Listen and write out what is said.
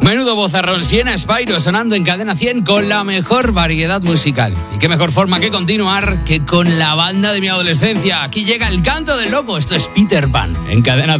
Menudo vozarrón, Siena Spyro sonando en Cadena 100 con la mejor variedad musical. Y qué mejor forma que continuar que con la banda de mi adolescencia. Aquí llega el canto del loco, esto es Peter Pan en Cadena